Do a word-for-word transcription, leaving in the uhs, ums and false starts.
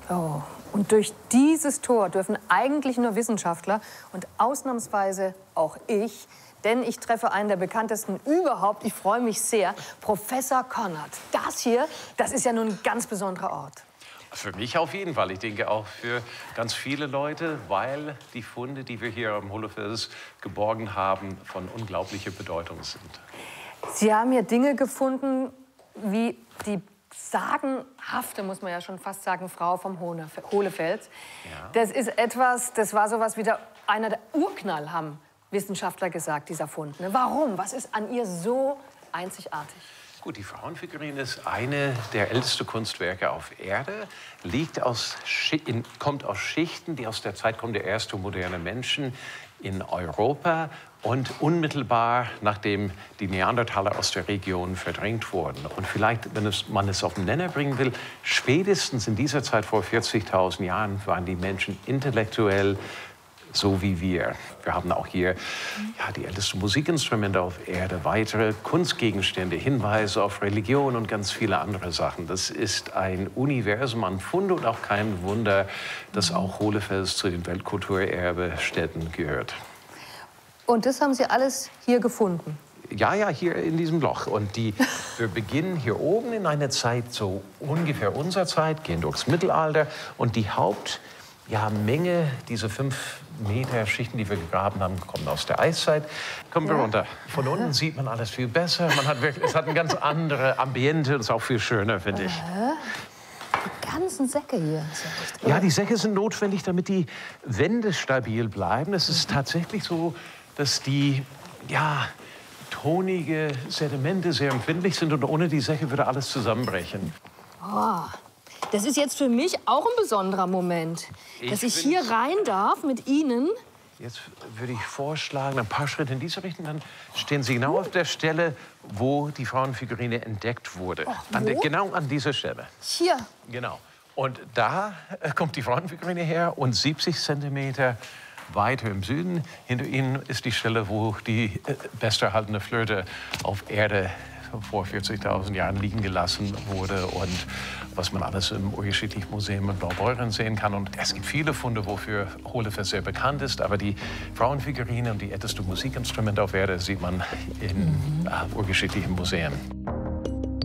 Oh, und durch dieses Tor dürfen eigentlich nur Wissenschaftler und ausnahmsweise auch ich, denn ich treffe einen der bekanntesten überhaupt, ich freue mich sehr, Professor Konrad. Das hier, das ist ja nun ein ganz besonderer Ort. Für mich auf jeden Fall. Ich denke auch für ganz viele Leute, weil die Funde, die wir hier am Hohlefels geborgen haben, von unglaublicher Bedeutung sind. Sie haben hier Dinge gefunden, wie die sagenhafte, muss man ja schon fast sagen, Frau vom Hohlefels. Ja. Das ist etwas, das war sowas wie der, einer der Urknall, haben Wissenschaftler gesagt, dieser Fund. Ne? Warum? Was ist an ihr so einzigartig? Gut, die Frauenfigurine ist eine der ältesten Kunstwerke auf Erde, liegt aus, in, kommt aus Schichten, die aus der Zeit kommen der ersten modernen Menschen in Europa und unmittelbar nachdem die Neandertaler aus der Region verdrängt wurden. Und vielleicht, wenn es, man es auf den Nenner bringen will, spätestens in dieser Zeit vor vierzigtausend Jahren waren die Menschen intellektuell so wie wir. Wir haben auch hier ja, die ältesten Musikinstrumente auf Erde, weitere Kunstgegenstände, Hinweise auf Religion und ganz viele andere Sachen. Das ist ein Universum an Funde und auch kein Wunder, dass auch Hohlefels zu den Weltkulturerbestätten gehört. Und das haben Sie alles hier gefunden? Ja, ja, hier in diesem Loch. Und die, wir beginnen hier oben in einer Zeit, so ungefähr unserer Zeit, gehen durchs Mittelalter. Und die Haupt Ja, Menge, diese fünf Meter Schichten, die wir gegraben haben, kommen aus der Eiszeit. Kommen wir ja runter. Von unten sieht man alles viel besser. Man hat wirklich, es hat ein ganz andere Ambiente und ist auch viel schöner, finde ich. Die ganzen Säcke hier. Ja, ja, die Säcke sind notwendig, damit die Wände stabil bleiben. Es ist tatsächlich so, dass die ja, tonige Sedimente sehr empfindlich sind und ohne die Säcke würde alles zusammenbrechen. Oh. Das ist jetzt für mich auch ein besonderer Moment, ich dass ich hier rein darf mit Ihnen. Jetzt würde ich vorschlagen, ein paar Schritte in diese Richtung, dann stehen Sie genau auf der Stelle, wo die Frauenfigurine entdeckt wurde. Oh, an der, genau an dieser Stelle. Hier? Genau. Und da kommt die Frauenfigurine her und siebzig Zentimeter weiter im Süden, hinter Ihnen ist die Stelle, wo die besterhaltene Flöte auf Erde vor vierzigtausend Jahren liegen gelassen wurde und was man alles im Urgeschichtlichen Museum in Blaubeuren sehen kann. Und es gibt viele Funde, wofür Hohlefels sehr bekannt ist, aber die Frauenfigurine und die ältesten Musikinstrumente auf Erde sieht man in mhm. äh, urgeschichtlichen Museen.